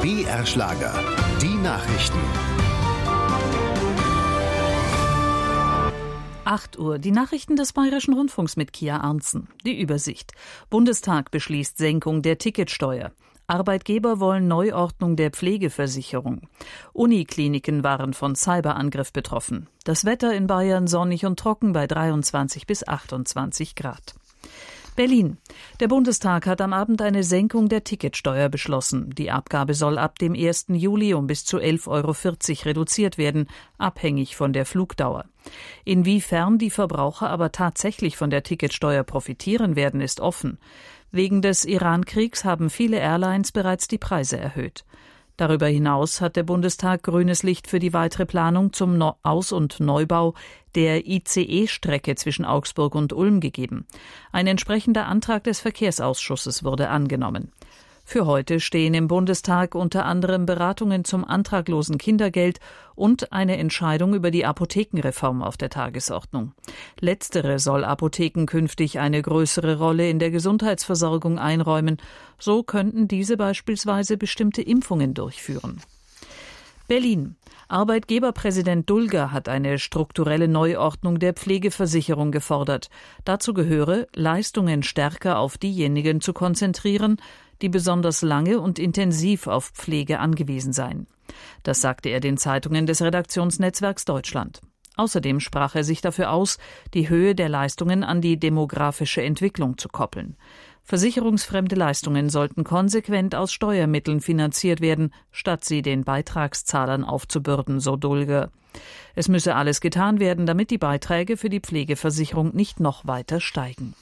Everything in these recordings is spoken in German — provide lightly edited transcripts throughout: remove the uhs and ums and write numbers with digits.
BR Schlager. Die Nachrichten. 8 Uhr. Die Nachrichten des Bayerischen Rundfunks mit Kia Arntzen. Die Übersicht. Bundestag beschließt Senkung der Ticketsteuer. Arbeitgeber wollen Neuordnung der Pflegeversicherung. Unikliniken waren von Cyberangriff betroffen. Das Wetter in Bayern sonnig und trocken bei 23 bis 28 Grad. Berlin. Der Bundestag hat am Abend eine Senkung der Ticketsteuer beschlossen. Die Abgabe soll ab dem 1. Juli um bis zu 11,40 € reduziert werden, abhängig von der Flugdauer. Inwiefern die Verbraucher aber tatsächlich von der Ticketsteuer profitieren werden, ist offen. Wegen des Iran-Kriegs haben viele Airlines bereits die Preise erhöht. Darüber hinaus hat der Bundestag grünes Licht für die weitere Planung zum Aus- und Neubau der ICE-Strecke zwischen Augsburg und Ulm gegeben. Ein entsprechender Antrag des Verkehrsausschusses wurde angenommen. Für heute stehen im Bundestag unter anderem Beratungen zum antraglosen Kindergeld und eine Entscheidung über die Apothekenreform auf der Tagesordnung. Letztere soll Apotheken künftig eine größere Rolle in der Gesundheitsversorgung einräumen. So könnten diese beispielsweise bestimmte Impfungen durchführen. Berlin. Arbeitgeberpräsident Dulger hat eine strukturelle Neuordnung der Pflegeversicherung gefordert. Dazu gehöre, Leistungen stärker auf diejenigen zu konzentrieren, die besonders lange und intensiv auf Pflege angewiesen seien. Das sagte er den Zeitungen des Redaktionsnetzwerks Deutschland. Außerdem sprach er sich dafür aus, die Höhe der Leistungen an die demografische Entwicklung zu koppeln. Versicherungsfremde Leistungen sollten konsequent aus Steuermitteln finanziert werden, statt sie den Beitragszahlern aufzubürden, so Dulger. Es müsse alles getan werden, damit die Beiträge für die Pflegeversicherung nicht noch weiter steigen.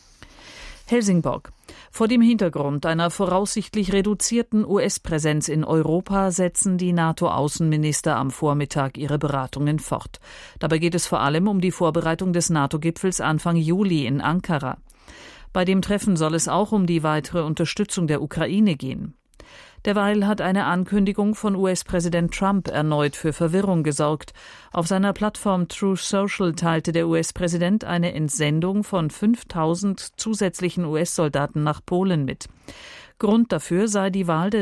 Helsingborg. Vor dem Hintergrund einer voraussichtlich reduzierten US-Präsenz in Europa setzen die NATO-Außenminister am Vormittag ihre Beratungen fort. Dabei geht es vor allem um die Vorbereitung des NATO-Gipfels Anfang Juli in Ankara. Bei dem Treffen soll es auch um die weitere Unterstützung der Ukraine gehen. Derweil hat eine Ankündigung von US-Präsident Trump erneut für Verwirrung gesorgt. Auf seiner Plattform Truth Social teilte der US-Präsident eine Entsendung von 5.000 zusätzlichen US-Soldaten nach Polen mit. Grund dafür sei die Wahl des